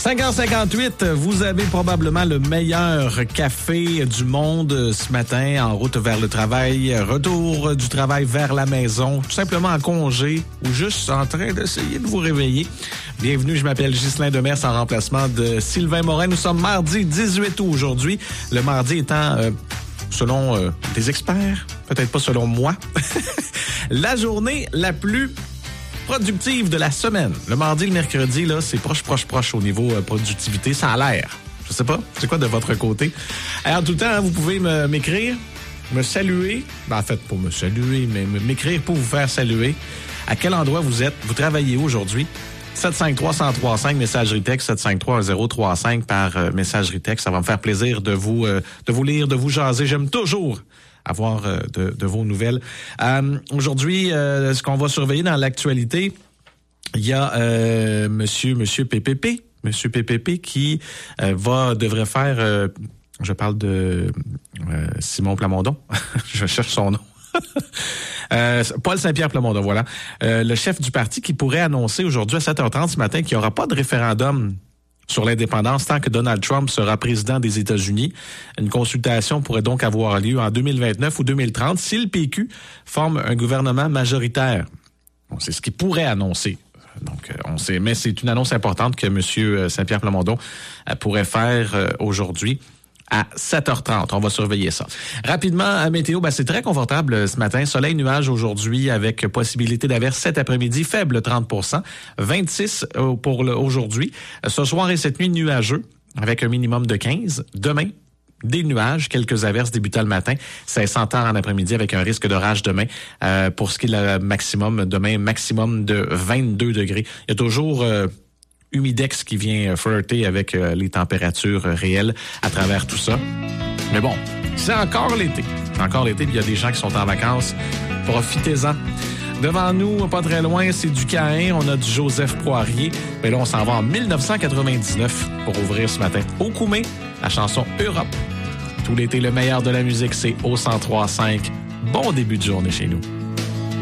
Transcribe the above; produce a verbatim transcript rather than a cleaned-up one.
cinq heures cinquante-huit, vous avez probablement le meilleur café du monde ce matin, en route vers le travail, retour du travail vers la maison, tout simplement en congé ou juste en train d'essayer de vous réveiller. Bienvenue, je m'appelle Ghislain Demers en remplacement de Sylvain Morin. Nous sommes mardi dix-huit août aujourd'hui, le mardi étant, euh, selon euh, des experts, peut-être pas selon moi, la journée la plus productive de la semaine. Le mardi, le mercredi, là, c'est proche, proche, proche au niveau euh, productivité. Ça a l'air. Je sais pas. C'est quoi de votre côté? Alors, tout le temps, hein, vous pouvez me, m'écrire, me saluer. Ben, en fait, pas me saluer, mais m'écrire pour vous faire saluer. À quel endroit vous êtes? Vous travaillez aujourd'hui? sept cinq trois, un zéro trois cinq, messagerie texte, sept cinq trois, un zéro trois cinq par euh, messagerie texte. Ça va me faire plaisir de vous, euh, de vous lire, de vous jaser. J'aime toujours avoir euh, de, de vos nouvelles. Euh, aujourd'hui, euh, ce qu'on va surveiller dans l'actualité, il y a euh, Monsieur Monsieur P P P, Monsieur P P P qui euh, va devrait faire. Euh, je parle de euh, Simon Plamondon. Je cherche son nom. Euh, Paul Saint-Pierre Plamondon, voilà. Euh, le chef du parti qui pourrait annoncer aujourd'hui à sept heures trente ce matin qu'il n'y aura pas de référendum sur l'indépendance tant que Donald Trump sera président des États-Unis. Une consultation pourrait donc avoir lieu en deux mille vingt-neuf ou deux mille trente si le P Q forme un gouvernement majoritaire. Bon, c'est ce qu'il pourrait annoncer. Donc, on sait, mais c'est une annonce importante que M. Saint-Pierre Plamondon pourrait faire aujourd'hui à sept heures trente. On va surveiller ça. Rapidement, à météo, ben, c'est très confortable ce matin. Soleil, nuage aujourd'hui avec possibilité d'averse cet après-midi, faible trente pour cent. vingt-six pour le, aujourd'hui. Ce soir et cette nuit, nuageux avec un minimum de quinze. Demain, des nuages, quelques averses débutant le matin, cessant tard en après-midi avec un risque d'orage demain. Euh, pour ce qui est le maximum, demain, maximum de vingt-deux degrés. Il y a toujours euh, humidex qui vient flirter avec euh, les températures réelles à travers tout ça. Mais bon, c'est encore l'été. C'est encore l'été, puis il y a des gens qui sont en vacances. Profitez-en. Devant nous, pas très loin, c'est du Caïn. On a du Joseph Poirier. Mais là, on s'en va en dix-neuf cent quatre-vingt-dix-neuf pour ouvrir ce matin. Au Koumé, la chanson Europe. Tout l'été, le meilleur de la musique, c'est au cent trois cinq. Bon début de journée chez nous.